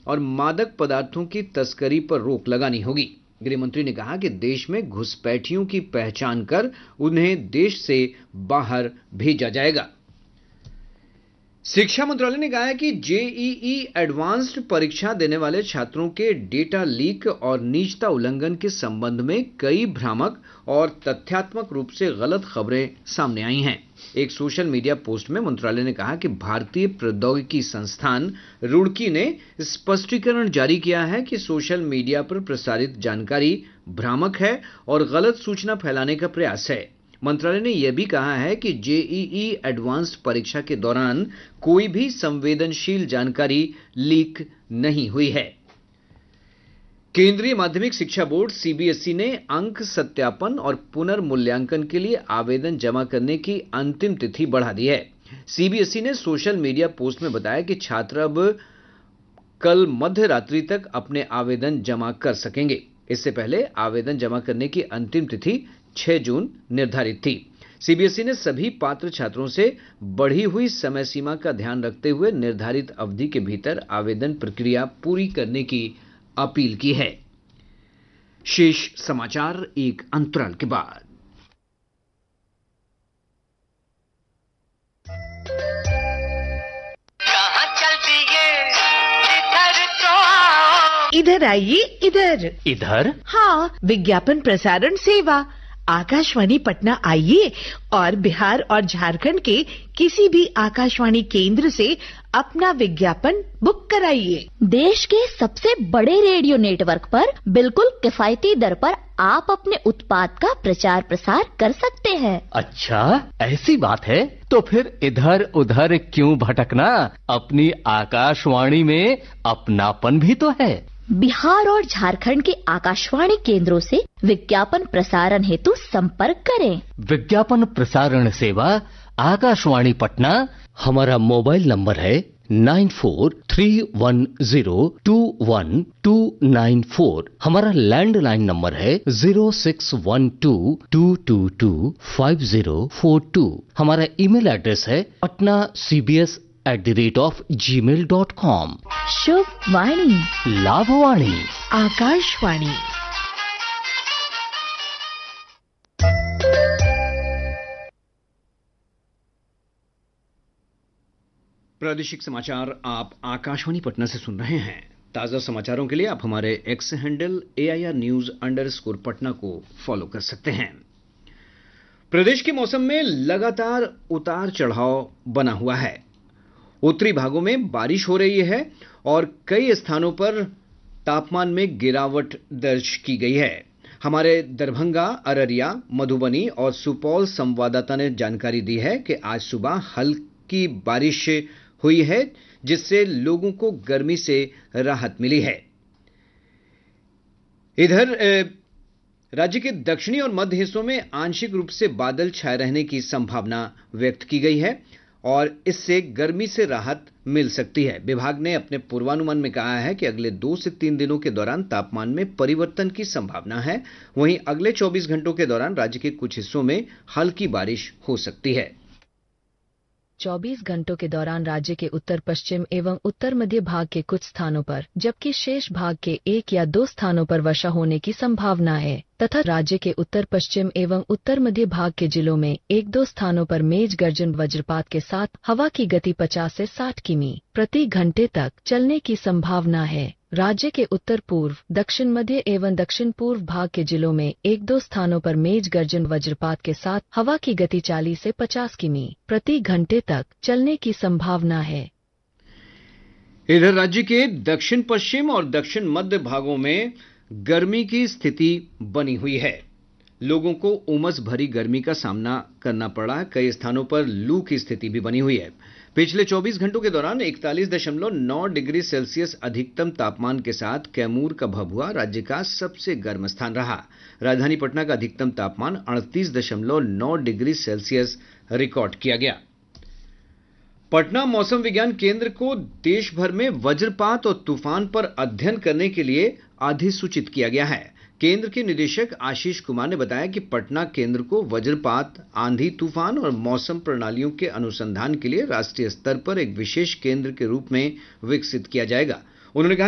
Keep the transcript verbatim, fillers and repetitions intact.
और मादक पदार्थों की तस्करी पर रोक लगानी होगी। गृहमंत्री ने कहा कि देश में घुसपैठियों की पहचान कर उन्हें देश से बाहर भेजा जाएगा। शिक्षा मंत्रालय ने कहा है कि जेईई एडवांस्ड परीक्षा देने वाले छात्रों के डेटा लीक और निजता उल्लंघन के संबंध में कई भ्रामक और तथ्यात्मक रूप से गलत खबरें सामने आई हैं। एक सोशल मीडिया पोस्ट में मंत्रालय ने कहा कि भारतीय प्रौद्योगिकी संस्थान रुड़की ने स्पष्टीकरण जारी किया है कि सोशल मीडिया पर प्रसारित जानकारी भ्रामक है और गलत सूचना फैलाने का प्रयास है। मंत्रालय ने यह भी कहा है कि जेईई एडवांस्ड परीक्षा के दौरान कोई भी संवेदनशील जानकारी लीक नहीं हुई है। केंद्रीय माध्यमिक शिक्षा बोर्ड सीबीएसई ने अंक सत्यापन और पुनर्मूल्यांकन के लिए आवेदन जमा करने की अंतिम तिथि बढ़ा दी है। सीबीएसई ने सोशल मीडिया पोस्ट में बताया कि छात्र अब कल मध्य रात्रि तक अपने आवेदन जमा कर सकेंगे। इससे पहले आवेदन जमा करने की अंतिम तिथि छह जून निर्धारित थी। सीबीएसई ने सभी पात्र छात्रों से बढ़ी हुई समय सीमा का ध्यान रखते हुए निर्धारित अवधि के भीतर आवेदन प्रक्रिया पूरी करने की अपील की है। शेष समाचार एक अंतराल के बाद। इधर आइए, इधर इधर। हाँ, विज्ञापन प्रसारण सेवा आकाशवाणी पटना आइए और बिहार और झारखंड के किसी भी आकाशवाणी केंद्र से अपना विज्ञापन बुक कराइए। देश के सबसे बड़े रेडियो नेटवर्क पर बिल्कुल किफायती दर पर आप अपने उत्पाद का प्रचार प्रसार कर सकते हैं। अच्छा, ऐसी बात है तो फिर इधर उधर क्यों भटकना, अपनी आकाशवाणी में अपनापन भी तो है। बिहार और झारखंड के आकाशवाणी केंद्रों से विज्ञापन प्रसारण हेतु संपर्क करें। विज्ञापन प्रसारण सेवा आकाशवाणी पटना। हमारा मोबाइल नंबर है nine four three one zero to one two nine four. हमारा लैंडलाइन नंबर है zero six one two to to to five zero four to. हमारा ईमेल एड्रेस है Patna CBS at the rate of ji mail dot com. शुभ वाणी, लाभवाणी, आकाशवाणी। प्रादेशिक समाचार आप आकाशवाणी पटना से सुन रहे हैं। ताजा समाचारों के लिए आप हमारे x handle AIR news underscore Patna को फॉलो कर सकते हैं। प्रदेश के मौसम में लगातार उतार चढ़ाव बना हुआ है। उत्तरी भागों में बारिश हो रही है और कई स्थानों पर तापमान में गिरावट दर्ज की गई है। हमारे दरभंगा, अररिया, मधुबनी और सुपौल संवाददाता ने जानकारी दी है कि आज सुबह हल्की बारिश हुई है, जिससे लोगों को गर्मी से राहत मिली है। इधर राज्य के दक्षिणी और मध्य हिस्सों में आंशिक रूप से बादल छाए रहने की संभावना व्यक्त की गई है और इससे गर्मी से राहत मिल सकती है। विभाग ने अपने पूर्वानुमान में कहा है कि अगले दो से तीन दिनों के दौरान तापमान में परिवर्तन की संभावना है। वहीं अगले चौबीस घंटों के दौरान राज्य के कुछ हिस्सों में हल्की बारिश हो सकती है। चौबीस घंटों के दौरान राज्य के उत्तर पश्चिम एवं उत्तर मध्य भाग के कुछ स्थानों पर जबकि शेष भाग के एक या दो स्थानों पर वर्षा होने की संभावना है तथा राज्य के उत्तर पश्चिम एवं उत्तर मध्य भाग के जिलों में एक दो स्थानों पर मेघ गर्जन वज्रपात के साथ हवा की गति पचास से साठ किमी प्रति घंटे तक चलने की संभावना है। राज्य के उत्तर पूर्व, दक्षिण मध्य एवं दक्षिण पूर्व भाग के जिलों में एक दो स्थानों पर मेघ गर्जन वज्रपात के साथ हवा की गति चालीस से पचास किमी प्रति घंटे तक चलने की संभावना है। इधर राज्य के दक्षिण पश्चिम और दक्षिण मध्य भागों में गर्मी की स्थिति बनी हुई है। लोगों को उमस भरी गर्मी का सामना करना पड़ा। कई स्थानों पर लू की स्थिति भी बनी हुई है। पिछले चौबीस घंटों के दौरान इकतालीस दशमलव नौ डिग्री सेल्सियस अधिकतम तापमान के साथ कैमूर का भभुआ राज्य का सबसे गर्म स्थान रहा। राजधानी पटना का अधिकतम तापमान अड़तीस दशमलव नौ डिग्री सेल्सियस रिकॉर्ड किया गया। पटना मौसम विज्ञान केंद्र को देश भर में वज्रपात और तूफान पर अध्ययन करने के लिए अधिसूचित किया गया है। केंद्र के निदेशक आशीष कुमार ने बताया कि पटना केंद्र को वज्रपात, आंधी, तूफान और मौसम प्रणालियों के अनुसंधान के लिए राष्ट्रीय स्तर पर एक विशेष केंद्र के रूप में विकसित किया जाएगा। उन्होंने कहा